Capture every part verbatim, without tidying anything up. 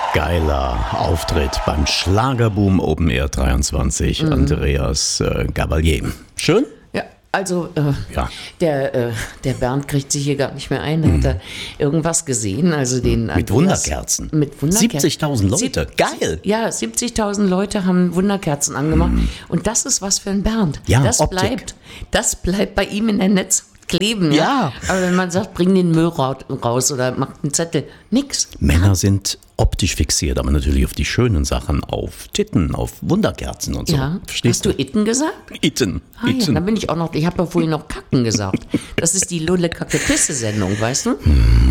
Geiler Auftritt beim Schlagerboom Open Air dreiundzwanzig. Mhm. Andreas äh, Gabalier. Schön? Ja, also äh, ja. Der, äh, der Bernd kriegt sich hier gar nicht mehr ein. Da mhm. hat er irgendwas gesehen. Also den mit Andreas, Wunderkerzen. Mit Wunderkerzen. siebzigtausend Leute. Sieb- Geil. Ja, siebzigtausend Leute haben Wunderkerzen angemacht. Mhm. Und das ist was für ein Bernd. Ja, das Optik. bleibt, das bleibt bei ihm in der Netz kleben. Ja? Ja. Aber wenn man sagt, bring den Müll raus oder mach einen Zettel, nix. Männer sind optisch fixiert, aber natürlich auf die schönen Sachen, auf Titten, auf Wunderkerzen und so. Ja. Verstehst Hast du Itten gesagt? Itten. Ah, ja, Itten. da bin ich auch noch, ich habe ja vorhin noch Kacken gesagt. Das ist die Lulle-Kacke-Pisse-Sendung, weißt du?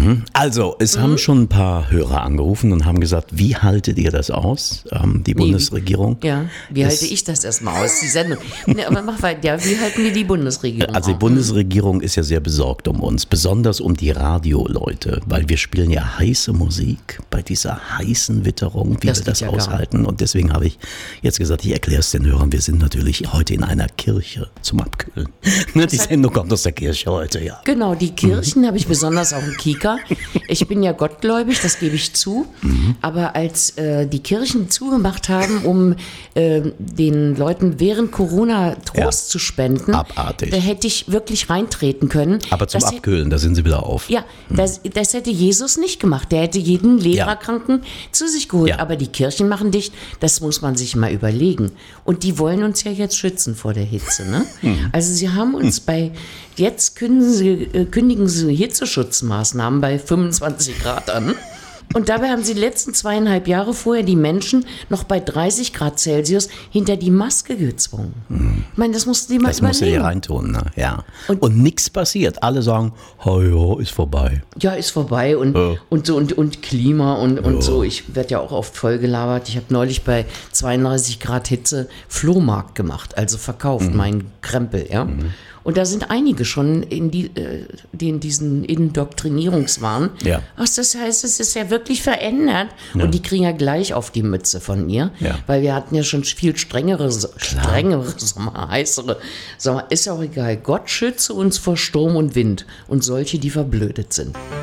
Also, es Mhm. haben schon ein paar Hörer angerufen und haben gesagt, wie haltet ihr das aus, ähm, die Bundesregierung? Ja, wie Das- halte ich das erstmal aus, die Sendung? Ne, aber mach weiter, ja, wie halten wir die Bundesregierung Also die auf? Bundesregierung ist ja sehr besorgt um uns, besonders um die Radioleute, weil wir spielen ja heiße Musik bei dieser heißen Witterung, wie Das wir das geht ja gar aushalten. Und deswegen habe ich jetzt gesagt, ich erkläre es den Hörern, wir sind natürlich heute in einer Kirche zum Abkühlen. Ne, die hat- Sendung kommt aus der Kirche heute, ja. Genau, die Kirchen habe ich besonders auf dem Kieker. Ich bin ja gottgläubig, das gebe ich zu. Mhm. Aber als äh, die Kirchen zugemacht haben, um äh, den Leuten während Corona Trost Ja. zu spenden, Abartig. da hätte ich wirklich reintreten können. Aber zum Das hätte- Abkühlen, da sind sie wieder auf. Ja, das, das hätte Jesus nicht gemacht. Der hätte jeden Leberkranken zu sich geholt. Ja. Aber die Kirchen machen dicht. Das muss man sich mal überlegen. Und die wollen uns ja jetzt schützen vor der Hitze. Ne? Hm. Also sie haben uns bei, jetzt kündigen sie, äh, kündigen sie Hitzeschutzmaßnahmen bei fünfundzwanzig Grad an. Und dabei haben sie die letzten zweieinhalb Jahre vorher die Menschen noch bei dreißig Grad Celsius hinter die Maske gezwungen. Ich meine, das musst du dir mal Das musst du überlegen. hier reintun, ne? Ja. Und, Und- nichts passiert. Alle sagen, oh ja, ist vorbei. Ja, ist vorbei und, Ja. und so und, und Klima und, und so. Ich werde ja auch oft vollgelabert. Ich habe neulich bei zweiunddreißig Grad Hitze Flohmarkt gemacht, also verkauft, Mhm. meinen Krempel, ja. Und da sind einige schon in, die, äh, die in diesen Indoktrinierungswahn. Ja. Ach, das heißt, es ist ja wirklich verändert. Und die kriegen ja gleich auf die Mütze von mir. Ja. Weil wir hatten ja schon viel strengere, strengere Sommer, heißere Sommer. Ist ja auch egal. Gott schütze uns vor Sturm und Wind und solche, die verblödet sind.